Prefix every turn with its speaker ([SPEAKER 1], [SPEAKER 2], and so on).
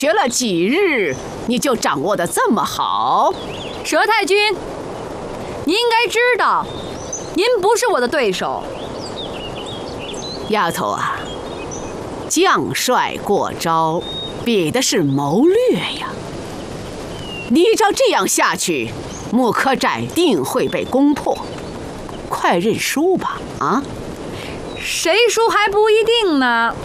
[SPEAKER 1] 学了几日，你就掌握得这么好？
[SPEAKER 2] 佘太君，您应该知道，您不是我的对手。
[SPEAKER 1] 丫头啊，将帅过招，比的是谋略呀。你照这样下去，木柯寨定会被攻破。快认输吧，啊！
[SPEAKER 2] 谁输还不一定呢。